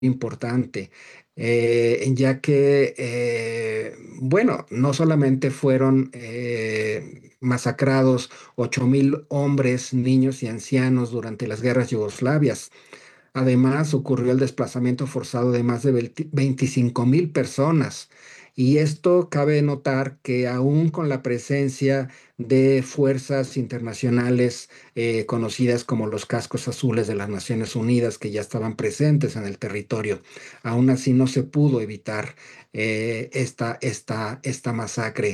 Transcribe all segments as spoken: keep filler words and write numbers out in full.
importante, eh, ya que, eh, bueno, no solamente fueron eh, masacrados ocho mil hombres, niños y ancianos durante las guerras yugoslavias. Además, ocurrió el desplazamiento forzado de más de veinticinco mil personas. Y esto cabe notar que aún con la presencia de fuerzas internacionales eh, conocidas como los cascos azules de las Naciones Unidas, que ya estaban presentes en el territorio, aún así no se pudo evitar eh, esta, esta, esta masacre.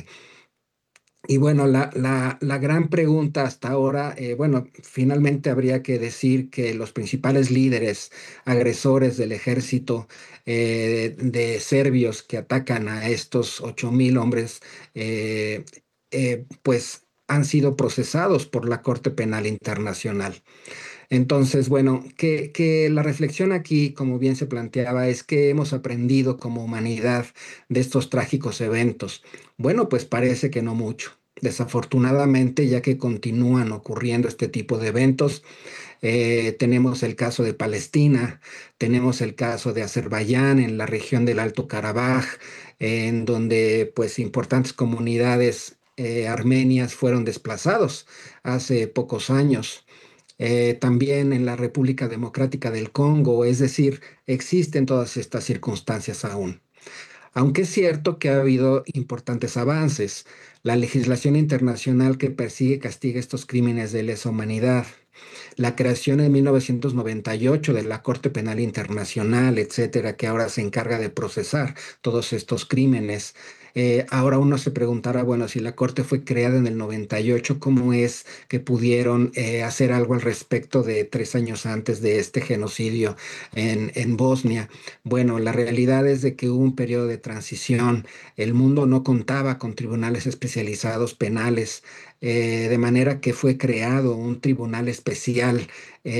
Y bueno, la, la, la gran pregunta hasta ahora, eh, bueno, finalmente habría que decir que los principales líderes agresores del ejército eh, de serbios que atacan a estos ocho mil hombres, eh, eh, pues han sido procesados por la Corte Penal Internacional. Entonces, bueno, que, que la reflexión aquí, como bien se planteaba, es que hemos aprendido como humanidad de estos trágicos eventos. Bueno, pues parece que no mucho. Desafortunadamente, ya que continúan ocurriendo este tipo de eventos, eh, tenemos el caso de Palestina, tenemos el caso de Azerbaiyán en la región del Alto Karabaj, en donde pues importantes comunidades eh, armenias fueron desplazados hace pocos años. Eh, también en la República Democrática del Congo, es decir, existen todas estas circunstancias aún. Aunque es cierto que ha habido importantes avances, la legislación internacional que persigue y castiga estos crímenes de lesa humanidad, la creación en mil novecientos noventa y ocho de la Corte Penal Internacional, etcétera, que ahora se encarga de procesar todos estos crímenes. Eh, ahora uno se preguntará, bueno, si la Corte fue creada en el noventa y ocho, ¿cómo es que pudieron eh, hacer algo al respecto de tres años antes de este genocidio en, en Bosnia? Bueno, la realidad es de que hubo un periodo de transición. El mundo no contaba con tribunales especializados penales, eh, de manera que fue creado un tribunal especial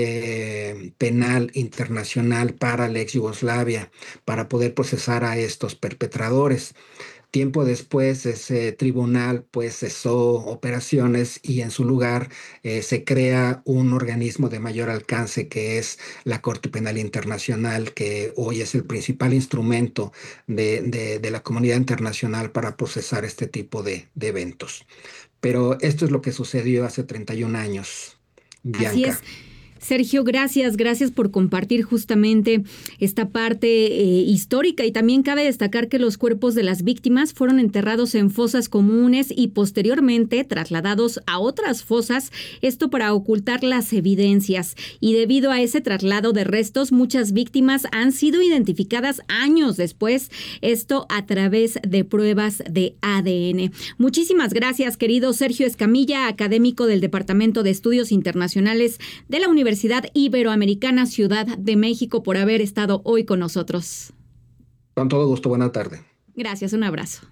eh, penal internacional para la ex Yugoslavia, para poder procesar a estos perpetradores. Tiempo después, ese tribunal pues cesó operaciones y en su lugar eh, se crea un organismo de mayor alcance que es la Corte Penal Internacional, que hoy es el principal instrumento de, de- de la comunidad internacional para procesar este tipo de, de eventos. Pero esto es lo que sucedió hace treinta y un años, Así es. Bianca. Sergio, gracias, gracias por compartir justamente esta parte eh, histórica, y también cabe destacar que los cuerpos de las víctimas fueron enterrados en fosas comunes y posteriormente trasladados a otras fosas, esto para ocultar las evidencias. Y debido a ese traslado de restos, muchas víctimas han sido identificadas años después, esto a través de pruebas de A D N. Muchísimas gracias, querido Sergio Escamilla, académico del Departamento de Estudios Internacionales de la Universidad Iberoamericana Ciudad de México, por haber estado hoy con nosotros. Con todo gusto, buena tarde. Gracias, un abrazo.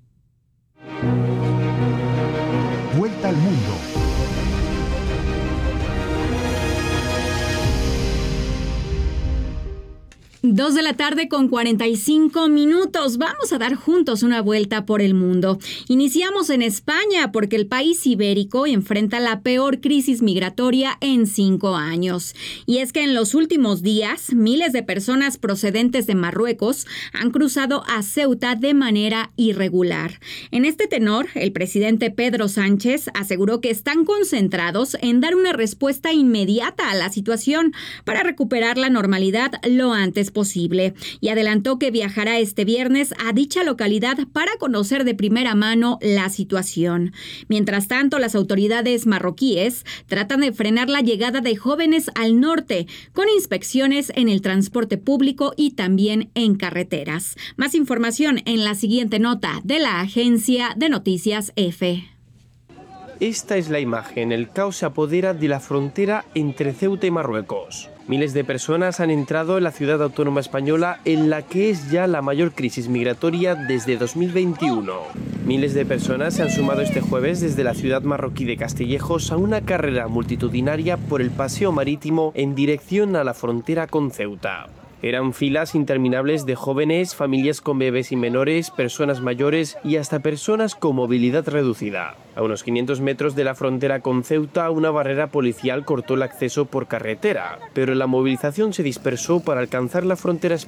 Vuelta al mundo. Dos de la tarde con cuarenta y cinco minutos. Vamos a dar juntos una vuelta por el mundo. Iniciamos en España porque el país ibérico enfrenta la peor crisis migratoria en cinco años. Y es que en los últimos días, miles de personas procedentes de Marruecos han cruzado a Ceuta de manera irregular. En este tenor, el presidente Pedro Sánchez aseguró que están concentrados en dar una respuesta inmediata a la situación para recuperar la normalidad lo antes posible, y adelantó que viajará este viernes a dicha localidad para conocer de primera mano la situación. Mientras tanto, las autoridades marroquíes tratan de frenar la llegada de jóvenes al norte con inspecciones en el transporte público y también en carreteras. Más información en la siguiente nota de la agencia de noticias EFE. Esta es la imagen. El caos se apodera de la frontera entre Ceuta y Marruecos. Miles de personas han entrado en la ciudad autónoma española, en la que es ya la mayor crisis migratoria desde dos mil veintiuno. Miles de personas se han sumado este jueves desde la ciudad marroquí de Castillejos a una carrera multitudinaria por el paseo marítimo en dirección a la frontera con Ceuta. Eran filas interminables de jóvenes, familias con bebés y menores, personas mayores y hasta personas con movilidad reducida. A unos quinientos metros de la frontera con Ceuta, una barrera policial cortó el acceso por carretera, pero la movilización se dispersó para alcanzar la frontera española.